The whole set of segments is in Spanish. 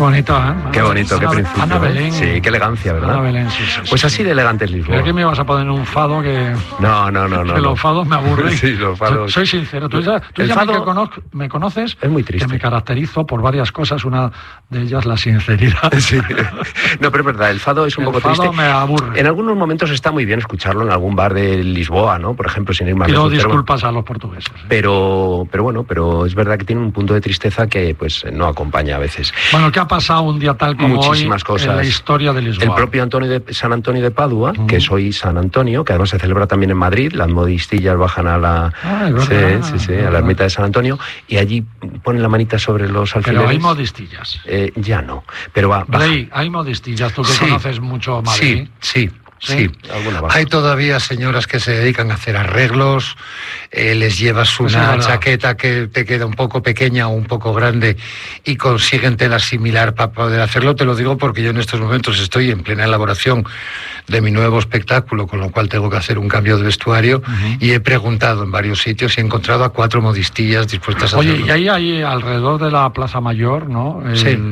bonito, ¿eh? Qué bonito, qué principio. Ana Belén. Sí, qué elegancia, ¿verdad? Ana Belén, sí. Pues así de elegante es Lisboa. ¿Pero qué me vas a poner un fado que...? No. Que los fados me aburren. Sí, los fados... Soy sincero, tú ya fado... me conoces, es muy triste. Que me caracterizo por varias cosas, una de ellas la sinceridad. Sí. No, pero es verdad, el fado es un poco triste. El fado me aburre. En algunos momentos está muy bien escucharlo en algún bar de Lisboa, ¿no? Por ejemplo, sin ir más lejos. Pido disculpas a los portugueses. Pero bueno, es verdad que tiene un punto de tristeza que pues no acompaña a veces. Bueno, ¿qué ha pasado un día tal como muchísimas hoy cosas en la historia de Lisboa? El propio San Antonio de Padua, que es hoy San Antonio, que además se celebra también en Madrid. Las modistillas bajan a la a la ermita de San Antonio, y allí ponen la manita sobre los alfileres. Pero hay modistillas. Ya no, pero va. Rey, hay modistillas, tú que conoces mucho Madrid. Sí. alguna Hay todavía señoras que se dedican a hacer arreglos, les llevas una chaqueta que te queda un poco pequeña o un poco grande y consiguen tela similar para poder hacerlo. Te lo digo porque yo en estos momentos estoy en plena elaboración de mi nuevo espectáculo, con lo cual tengo que hacer un cambio de vestuario, y he preguntado en varios sitios y he encontrado a 4 modistillas dispuestas a hacerlo. Oye, y ahí hay alrededor de la Plaza Mayor, ¿no?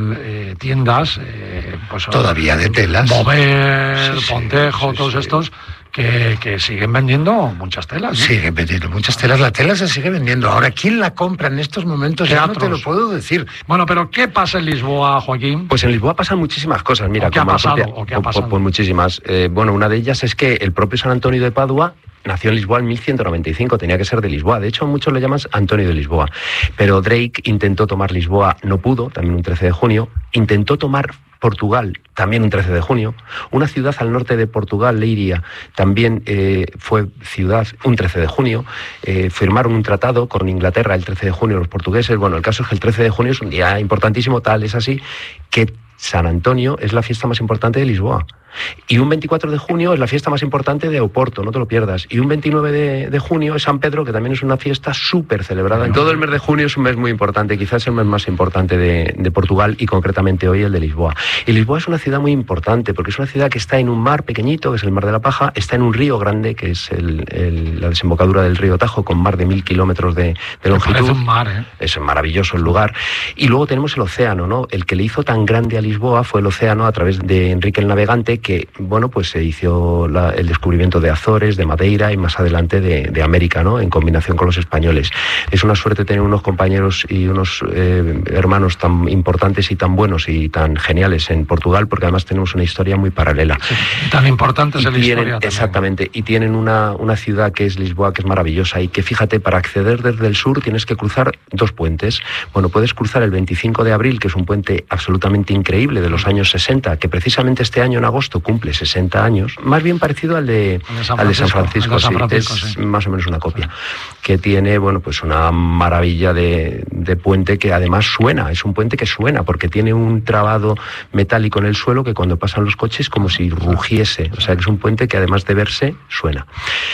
Tiendas, pues todavía de telas. Bover, Pontejo, todos estos que siguen vendiendo muchas telas, ¿no? Siguen vendiendo muchas telas, la tela se sigue vendiendo. Ahora, ¿quién la compra en estos momentos? Ya no te lo puedo decir. Bueno, pero ¿qué pasa en Lisboa, Joaquín? Pues en Lisboa pasan muchísimas cosas, mira. ¿Qué ha pasado? Pues muchísimas. Bueno, una de ellas es que el propio San Antonio de Padua nació en Lisboa en 1195, tenía que ser de Lisboa. De hecho, muchos le llaman Antonio de Lisboa. Pero Drake intentó tomar Lisboa, no pudo, también un 13 de junio. Intentó tomar Portugal, también un 13 de junio. Una ciudad al norte de Portugal, Leiria, también fue ciudad un 13 de junio. Firmaron un tratado con Inglaterra el 13 de junio los portugueses. Bueno, el caso es que el 13 de junio es un día importantísimo, tal es así, que San Antonio es la fiesta más importante de Lisboa. Y un 24 de junio es la fiesta más importante de Oporto, no te lo pierdas. Y un 29 de junio es San Pedro, que también es una fiesta súper celebrada. En todo el mes de junio es un mes muy importante, quizás el mes más importante de Portugal, y concretamente hoy el de Lisboa. Y Lisboa es una ciudad muy importante porque es una ciudad que está en un mar pequeñito, que es el Mar de la Paja, está en un río grande, que es la desembocadura del río Tajo, con más de 1000 kilómetros de longitud. Parece un mar, ¿eh? Es maravilloso el lugar. Y luego tenemos el océano, ¿no? El que le hizo tan grande a Lisboa fue el océano a través de Enrique el Navegante, que, bueno, pues se hizo el descubrimiento de Azores, de Madeira y más adelante de América, ¿no? En combinación con los españoles. Es una suerte tener unos compañeros y unos hermanos tan importantes y tan buenos y tan geniales en Portugal, porque además tenemos una historia muy paralela. Sí, tan importante es la historia también. Exactamente, y tienen una ciudad que es Lisboa, que es maravillosa, y que, fíjate, para acceder desde el sur tienes que cruzar 2 puentes. Bueno, puedes cruzar el 25 de abril, que es un puente absolutamente increíble de los años 60, que precisamente este año en agosto cumple 60 años, más bien parecido al de San Francisco, sí, es más o menos una copia, que tiene, bueno, pues una maravilla de puente, que además suena, es un puente que suena, porque tiene un trabado metálico en el suelo que cuando pasan los coches como si rugiese, o sea que es un puente que además de verse, suena.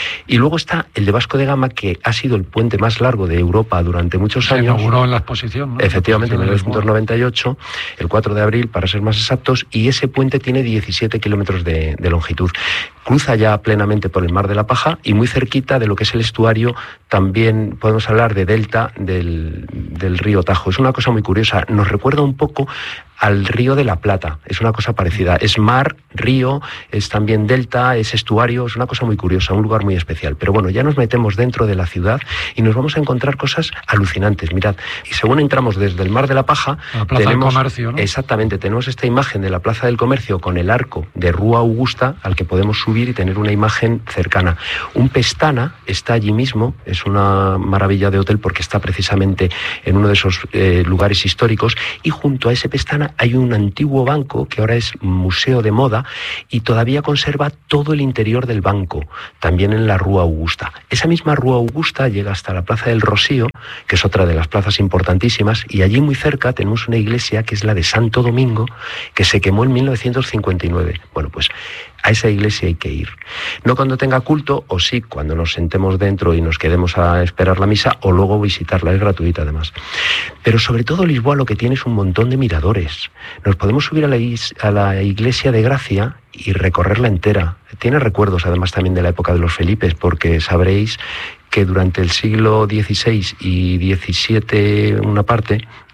Y luego está el de Vasco de Gama, que ha sido el puente más largo de Europa durante muchos años. Se inauguró en la exposición, ¿no? Efectivamente, en 1998, el 4 de abril, para ser más exactos, y ese puente tiene 17 kilómetros de longitud. Cruza ya plenamente por el Mar de la Paja, y muy cerquita de lo que es el estuario también podemos hablar de delta del río Tajo. Es una cosa muy curiosa, nos recuerda un poco al río de la Plata, es una cosa parecida, es mar, río, es también delta, es estuario, es una cosa muy curiosa, un lugar muy especial. Pero bueno, ya nos metemos dentro de la ciudad y nos vamos a encontrar cosas alucinantes, mirad, y según entramos desde el Mar de la Paja, la Plaza del Comercio, ¿no? Exactamente, tenemos esta imagen de la Plaza del Comercio con el arco de Rúa Augusta, al que podemos subir y tener una imagen cercana. Un Pestana está allí mismo, es una maravilla de hotel porque está precisamente en uno de esos lugares históricos, y junto a ese Pestana hay un antiguo banco que ahora es museo de moda y todavía conserva todo el interior del banco, también en la Rúa Augusta. Esa misma Rúa Augusta llega hasta la Plaza del Rocío, que es otra de las plazas importantísimas, y allí muy cerca tenemos una iglesia que es la de Santo Domingo, que se quemó en 1959. Bueno, pues a esa iglesia hay que ir. No cuando tenga culto, o sí cuando nos sentemos dentro y nos quedemos a esperar la misa, o luego visitarla, es gratuita además. Pero sobre todo Lisboa lo que tiene es un montón de miradores. Nos podemos subir a la iglesia de Gracia y recorrerla entera. Tiene recuerdos además también de la época de los Felipes, porque sabréis que durante el siglo XVI y XVII una parte,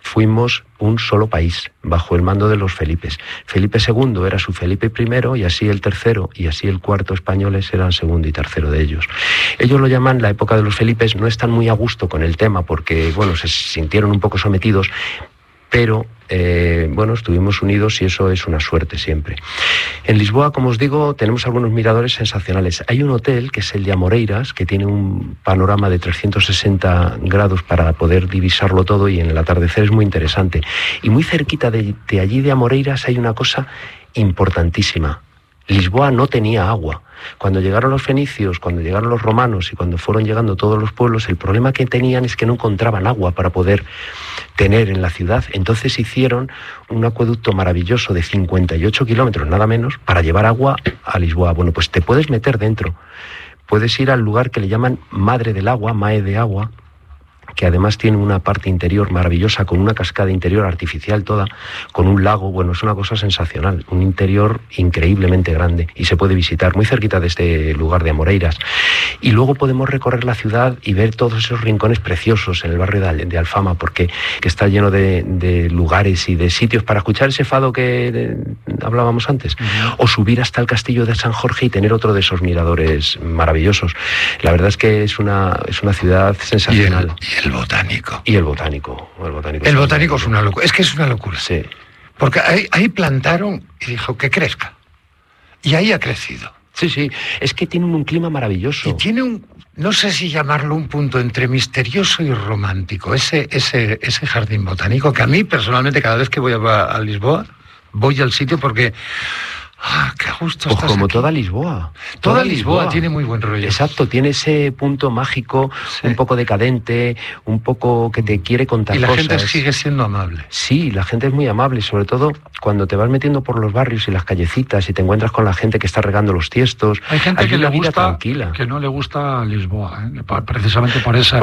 fuimos un solo país, bajo el mando de los Felipes. Felipe II era su Felipe I, y así el tercero y así el cuarto españoles eran segundo y tercero de ellos. Ellos lo llaman la época de los Felipes, no están muy a gusto con el tema porque, bueno, se sintieron un poco sometidos, pero bueno, estuvimos unidos y eso es una suerte siempre. En Lisboa, como os digo, tenemos algunos miradores sensacionales. Hay un hotel, que es el de Amoreiras, que tiene un panorama de 360 grados para poder divisarlo todo, y en el atardecer es muy interesante. Y muy cerquita de allí, de Amoreiras, hay una cosa importantísima. Lisboa no tenía agua. Cuando llegaron los fenicios, cuando llegaron los romanos y cuando fueron llegando todos los pueblos, el problema que tenían es que no encontraban agua para poder tener en la ciudad. Entonces hicieron un acueducto maravilloso de 58 kilómetros, nada menos, para llevar agua a Lisboa. Bueno, pues te puedes meter dentro. Puedes ir al lugar que le llaman Madre del Agua, Mae de Agua, que además tiene una parte interior maravillosa, con una cascada interior artificial toda, con un lago. Bueno, es una cosa sensacional, un interior increíblemente grande, y se puede visitar muy cerquita de este lugar de Amoreiras. Y luego podemos recorrer la ciudad y ver todos esos rincones preciosos en el barrio de Alfama, porque que está lleno de lugares y de sitios para escuchar ese fado que hablábamos antes, o subir hasta el castillo de San Jorge y tener otro de esos miradores maravillosos. La verdad es que es una ciudad sensacional. El botánico. Y el botánico. El botánico es una locura. Es que es una locura. Sí. Porque ahí plantaron y dijo que crezca. Y ahí ha crecido. Sí, sí. Es que tiene un clima maravilloso. Y tiene no sé si llamarlo un punto entre misterioso y romántico. Ese jardín botánico, que a mí personalmente, cada vez que voy a Lisboa, voy al sitio porque... qué gusto estás como aquí. Toda Lisboa. Toda Lisboa tiene muy buen rollo. Exacto, tiene ese punto mágico, sí, un poco decadente, un poco que te quiere contar cosas. Y la gente sigue siendo amable. Sí, la gente es muy amable, sobre todo cuando te vas metiendo por los barrios y las callecitas y te encuentras con la gente que está regando los tiestos. Hay gente que le gusta, tranquila, que no le gusta Lisboa, precisamente por esa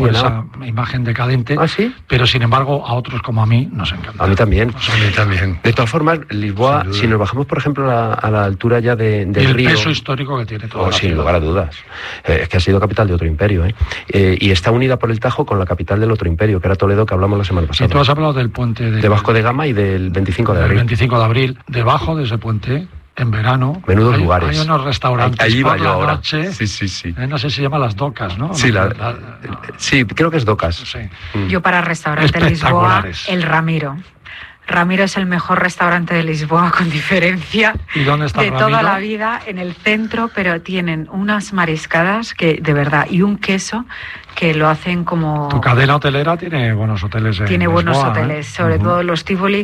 imagen decadente. ¿Ah, sí? Pero sin embargo, a otros como a mí nos encanta. A mí también. Pues a mí también. De todas formas, Lisboa, si nos bajamos, por ejemplo, a la altura ya del río... Y el peso histórico que tiene todo. Sin lugar a dudas. Es que ha sido capital de otro imperio. Y está unida por el Tajo con la capital del otro imperio, que era Toledo, que hablamos la semana pasada. Y tú has hablado del puente de Vasco de Gama y del 25 de abril. El 25 de abril. Debajo de ese puente, en verano... Menudos lugares. Hay unos restaurantes allí por la ahora. noche. Sí. No sé si se llama Las Docas, ¿no? Sí, sí, creo que es Docas. Sí. Yo para restaurante de Lisboa, el Ramiro. Ramiro es el mejor restaurante de Lisboa, con diferencia. ¿Y dónde está de Ramiro? Toda la vida, en el centro, pero tienen unas mariscadas que, de verdad, y un queso que lo hacen como... Tu cadena hotelera tiene buenos hoteles en Tiene buenos Lisboa, hoteles, sobre todo los Tivoli,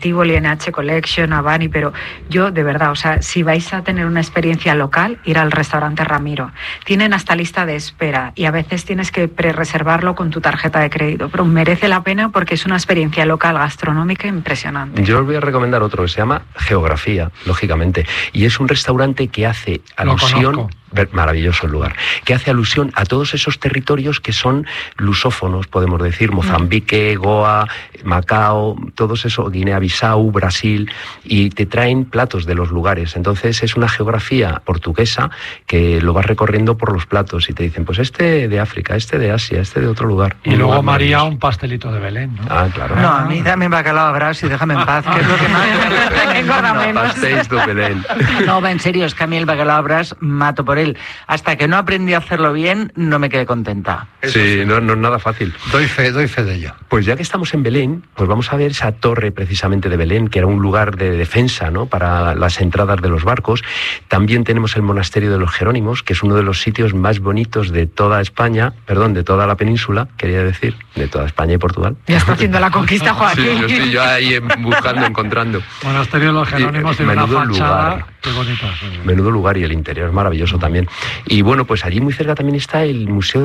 NH Collection, Avani, pero yo, de verdad, o sea, si vais a tener una experiencia local, ir al restaurante Ramiro. Tienen hasta lista de espera y a veces tienes que pre-reservarlo con tu tarjeta de crédito, pero merece la pena porque es una experiencia local gastronómica impresionante. Yo os voy a recomendar otro que se llama Geografía, lógicamente, y es un restaurante que hace alusión... Maravilloso el lugar, que hace alusión a todos esos territorios que son lusófonos, podemos decir, Mozambique, Goa, Macao, todos esos, Guinea-Bissau, Brasil, y te traen platos de los lugares. Entonces es una geografía portuguesa que lo vas recorriendo por los platos y te dicen, pues este de África, este de Asia, este de otro lugar. Y luego, María, un pastelito de Belén, ¿no? Ah, claro. No, a mí dame bacalao a Gras y déjame en paz, que es lo que más me engorda menos. Pastéis de Belén. No, en serio, es que a mí el bacalao a Gras mato por él. Hasta que no aprendí a hacerlo bien, no me quedé contenta. Sí, no es nada fácil. Doy fe de ello. Pues ya que estamos en Belén, pues vamos a ver esa torre precisamente de Belén, que era un lugar de defensa, ¿no?, para las entradas de los barcos. También tenemos el monasterio de los Jerónimos, que es uno de los sitios más bonitos de toda España, de toda la península, quería decir, de toda España y Portugal. Ya está haciendo la conquista, Joaquín. Sí, yo estoy ahí buscando, encontrando. Monasterio de los Jerónimos tiene una fachada... Qué bonita. Menudo lugar, y el interior es maravilloso también. Y bueno, pues allí muy cerca también está el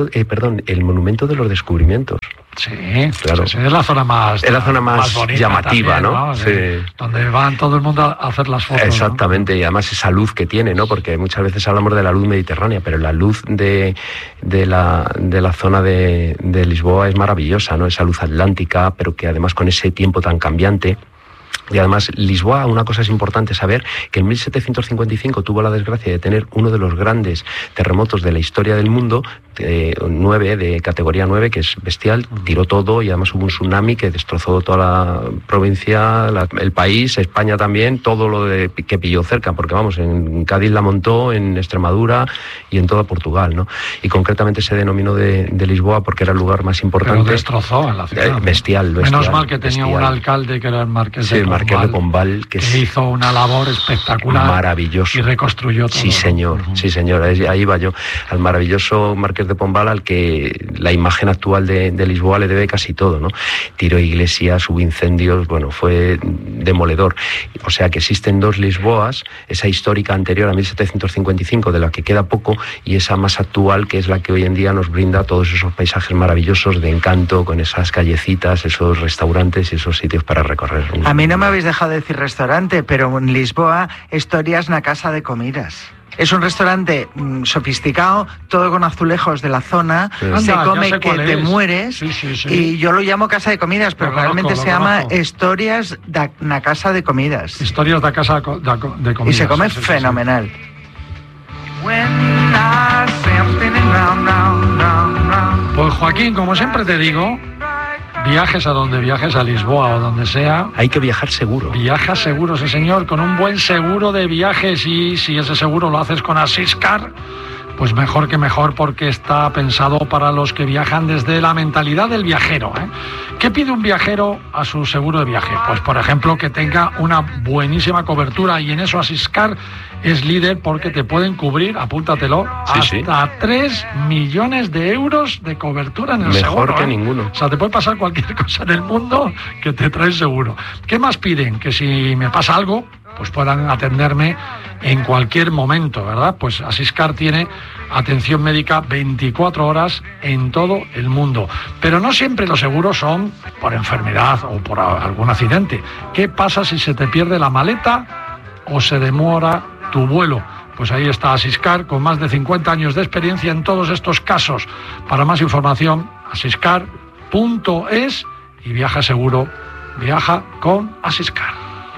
el Monumento de los Descubrimientos. Sí, claro. Sí, es la zona más... Es la zona más llamativa, también, ¿no? Sí. Donde van todo el mundo a hacer las fotos. Exactamente, ¿no? Y además esa luz que tiene, ¿no? Porque muchas veces hablamos de la luz mediterránea, pero la luz de la zona de Lisboa es maravillosa, ¿no? Esa luz atlántica, pero que además con ese tiempo tan cambiante... Y además, Lisboa, una cosa es importante saber, que en 1755 tuvo la desgracia de tener uno de los grandes terremotos de la historia del mundo, 9, de categoría 9, que es bestial, tiró todo y además hubo un tsunami que destrozó toda la provincia, el país, España también, todo lo que pilló cerca, porque vamos, en Cádiz la montó, en Extremadura y en toda Portugal, ¿no? Y concretamente se denominó de Lisboa porque era el lugar más importante. Pero destrozó en la ciudad. Bestial. Menos mal que tenía un alcalde que era el Marqués de Pombal. Marqués de Pombal, que hizo una labor espectacular, maravilloso, y reconstruyó todo. Sí, señor, sí, señor, ahí va yo, al maravilloso Marqués de Pombal, al que la imagen actual de Lisboa le debe casi todo, ¿no? Tiró iglesias, hubo incendios, bueno, fue demoledor. O sea que existen dos Lisboas, esa histórica anterior a 1755, de la que queda poco, y esa más actual, que es la que hoy en día nos brinda todos esos paisajes maravillosos de encanto, con esas callecitas, esos restaurantes y esos sitios para recorrer. A mí no me habéis dejado de decir restaurante, pero en Lisboa historias na casa de comidas. Es un restaurante sofisticado, todo con azulejos de la zona, se come que te mueres, sí. Y yo lo llamo casa de comidas, pero realmente se llama Historias na casa de comidas. Historias da casa de comidas. Y se come fenomenal. Pues Joaquín, como siempre te digo, viajes a donde viajes, a Lisboa o donde sea, hay que viajar seguro. Viaja seguro, sí señor, con un buen seguro de viajes, y si ese seguro lo haces con Asiscar, pues mejor que mejor, porque está pensado para los que viajan desde la mentalidad del viajero, ¿eh? ¿Qué pide un viajero a su seguro de viaje? Pues por ejemplo que tenga una buenísima cobertura, y en eso Asiscar es líder porque te pueden cubrir, apúntatelo, hasta 3 millones de euros de cobertura en el seguro. Mejor que ninguno. O sea, te puede pasar cualquier cosa en el mundo que te trae seguro. ¿Qué más piden? Que si me pasa algo, pues puedan atenderme en cualquier momento, ¿verdad? Pues Asiscar tiene atención médica 24 horas en todo el mundo. Pero no siempre los seguros son por enfermedad o por algún accidente. ¿Qué pasa si se te pierde la maleta o se demora tu vuelo? Pues ahí está Asiscar, con más de 50 años de experiencia en todos estos casos. Para más información, asiscar.es, y viaja seguro, viaja con Asiscar.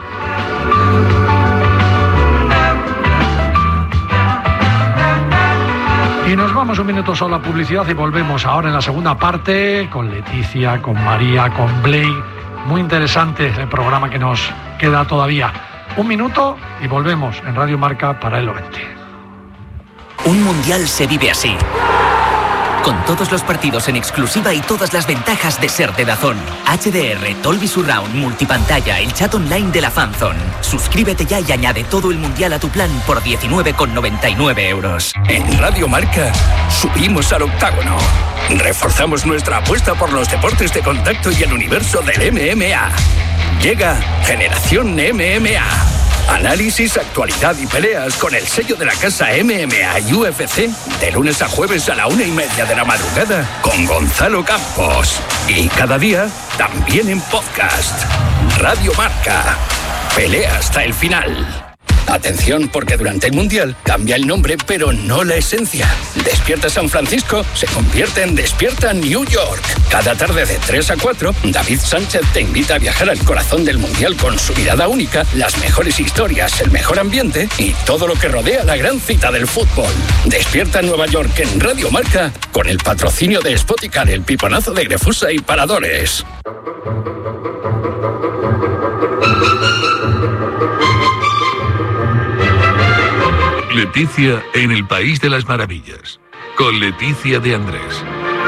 Y nos vamos un minuto solo a publicidad y volvemos ahora en la segunda parte con Leticia, con María, con Blake. Muy interesante el programa que nos queda todavía. Un minuto y volvemos en Radio Marca para el Oeste. Un mundial se vive así. Con todos los partidos en exclusiva y todas las ventajas de ser de DAZN. HDR, Dolby Surround, multipantalla, el chat online de la Fanzone. Suscríbete ya y añade todo el mundial a tu plan por 19,99 euros. En Radio Marca subimos al octágono. Reforzamos nuestra apuesta por los deportes de contacto y el universo del MMA. Llega Generación MMA. Análisis, actualidad y peleas con el sello de la casa MMA y UFC, de lunes a jueves a la 1:30 de la madrugada, con Gonzalo Campos. Y cada día, también en podcast. Radio Marca. Pelea hasta el final. Atención, porque durante el Mundial cambia el nombre, pero no la esencia. Despierta San Francisco se convierte en Despierta New York. Cada tarde de 3 a 4, David Sánchez te invita a viajar al corazón del Mundial con su mirada única, las mejores historias, el mejor ambiente y todo lo que rodea la gran cita del fútbol. Despierta Nueva York en Radio Marca, con el patrocinio de Spoticar, el piponazo de Grefusa y Paradores. Leticia en el País de las Maravillas, con Leticia de Andrés.